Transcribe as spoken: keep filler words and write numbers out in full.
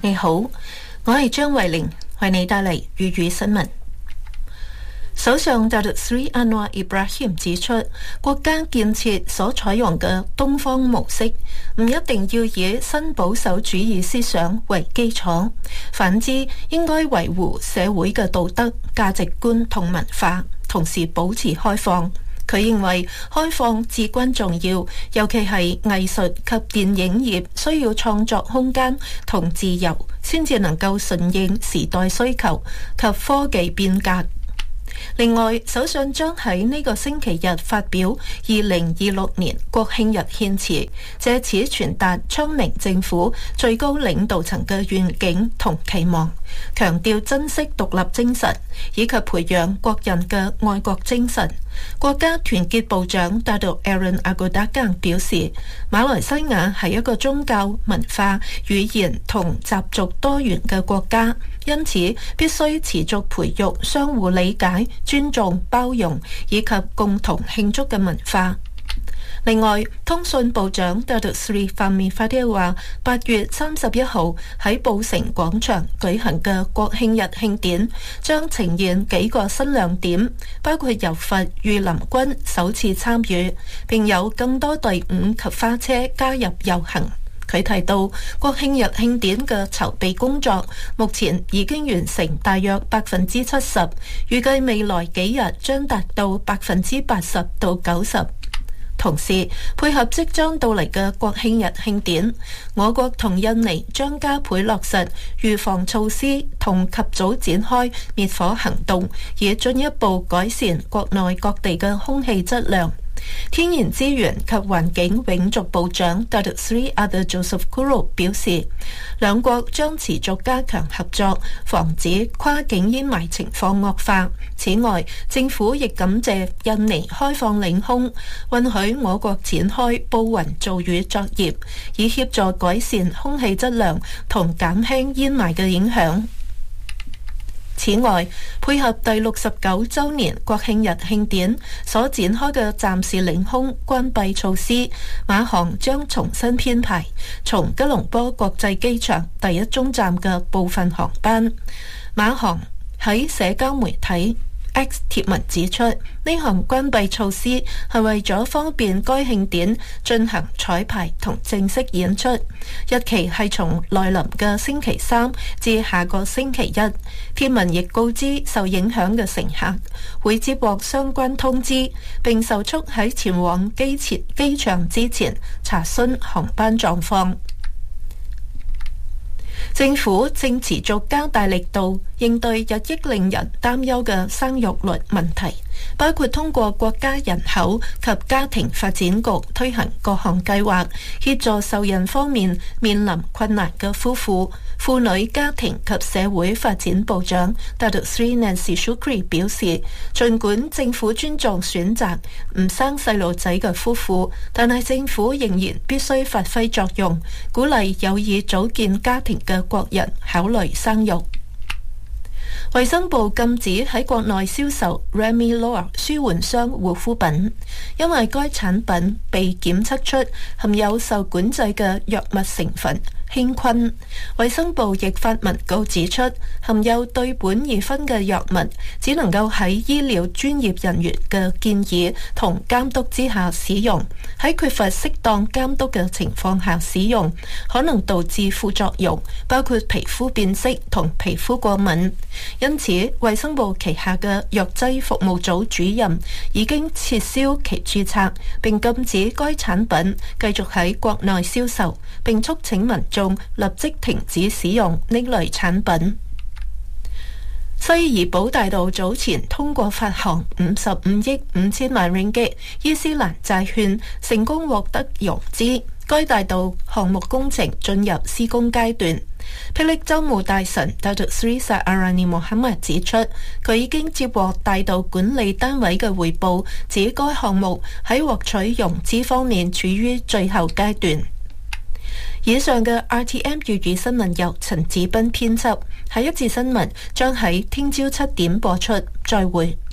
你好，我係張慧玲，為你帶嚟粵語新聞。首相 Datuk Seri Anwar Ibrahim 指出，國家建設所採用嘅東方模式唔一定要以新保守主義思想為基礎，反之應該維護社會嘅道德價值觀同文化，同時保持開放。佢認為開放至關重要，尤其係藝術及電影業需要創作空間同自由，先至能夠順應時代需求及科技變革。另外，首相將喺呢個星期日發表二零二六年國慶日獻辭，借此傳達昌明政府最高領導層嘅願景同期望，強調珍惜獨立精神，以及培養國人嘅愛國精神。國家團結部長 Datuk Aaron Agodagang 表示，馬來西亞係一個宗教、文化、語言同習俗多元嘅國家，因此必須持續培育相互理解、尊重、包容以及共同慶祝嘅文化。另外，通訊部長 Datuk Seri Fahmi Fadil 話，八月三十一號喺布城廣場舉行嘅國慶日慶典將呈現幾個新亮點，包括柔佛御林軍首次參與，並有更多隊伍及花車加入遊行。佢提到，國慶日慶典嘅籌備工作目前已經完成大約百分之七十，預計未來幾日將達到百分之八十到九十。同時，配合即將到嚟嘅國慶日慶典，我國同印尼將加倍落實預防措施同及早展開滅火行動，以進一步改善國內各地嘅空氣質量。天然資源及環境永續部長 Datuk Seri Arthur Joseph Kuro 表示，兩國將持續加強合作，防止跨境煙霾情況惡化。此外，政府亦感謝印尼開放領空，允許我國展開布雲造雨作業，以協助改善空氣質量同減輕煙霾嘅影響。此外，配合第六十九週年國慶日慶典所展開嘅暫時領空關閉措施，馬航將重新編排從吉隆坡國際機場第一中站嘅部分航班。馬航喺社交媒體 X 貼文指出，呢項關閉措施係為咗方便該慶典進行彩排同正式演出，日期係從來臨嘅星期三至下個星期一。貼文亦告知受影響嘅乘客會接獲相關通知，並受促喺前往機前機場之前查詢航班狀況。政府正持續加大力度應對日益令人擔憂嘅生育率問題，包括通過國家人口及家庭發展局推行各項計劃，協助受孕方面面臨困難嘅夫婦。婦女家庭及社會發展部長 Datuk Seri Nancy Shukri 表示，儘管政府尊重選擇唔生細路仔嘅夫婦，但係政府仍然必須發揮作用，鼓勵有意組建家庭嘅國人考慮生育。衛生部禁止喺國內銷售 Remilor 舒緩霜護膚品，因為該產品被檢測出含有受管制嘅藥物成分氫醌。衛生部亦發文告指出，含有對苯二酚嘅藥物只能夠喺醫療專業人員嘅建議同監督之下使用，喺缺乏適當監督嘅情況下使用，可能導致副作用，包括皮膚變色同皮膚過敏。因此，衛生部旗下嘅藥劑服務組主任已經撤銷其註冊，並禁止該產品繼續喺國內銷售，並促請民眾立即停止使用呢類產品。西怡保大道早前通過發行五十五億五千萬 ringgit 伊斯蘭債券，成功獲得融資。該大道項目工程進入施工階段。霹靂州務大臣 Datuk Seri Sa'arani Mohamad 指出，佢已經接獲大道管理單位嘅匯報，指該項目喺獲取融資方面處於最後階段。以上嘅 R T M 粵語新聞由陳子斌編輯，下一節新聞將喺聽朝七點播出，再會。